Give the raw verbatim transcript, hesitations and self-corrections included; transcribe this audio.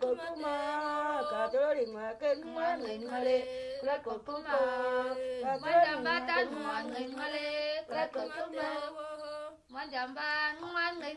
kuma katolori ngake kuma ngale klako kuma Manjamba tan ngwan ngale klako kuma Manjamba ngwan